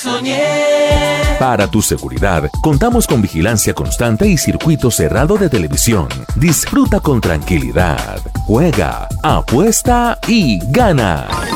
soñé. Para tu seguridad, contamos con vigilancia constante y circuito cerrado de televisión. Disfruta con tranquilidad. Juega, apuesta y gana.